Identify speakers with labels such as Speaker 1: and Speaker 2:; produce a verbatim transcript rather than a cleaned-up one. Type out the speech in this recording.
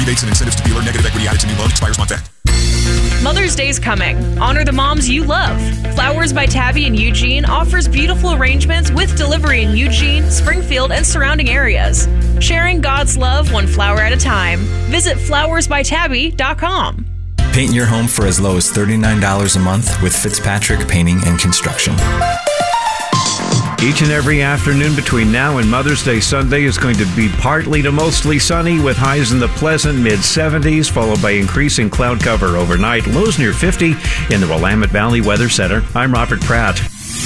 Speaker 1: Rebates and incentives to dealer. Negative equity added to new loan. Expires month end.
Speaker 2: Mother's Day's coming. Honor the moms you love. Flowers by Tabby in Eugene offers beautiful arrangements with delivery in Eugene, Springfield, and surrounding areas. Sharing God's love one flower at a time. Visit flowers by tabby dot com.
Speaker 3: Paint your home for as low as thirty-nine dollars a month with Fitzpatrick Painting and Construction.
Speaker 4: Each and every afternoon between now and Mother's Day Sunday is going to be partly to mostly sunny with highs in the pleasant mid seventies, followed by increasing cloud cover overnight. Lows near fifty in the Willamette Valley Weather Center. I'm Robert Pratt.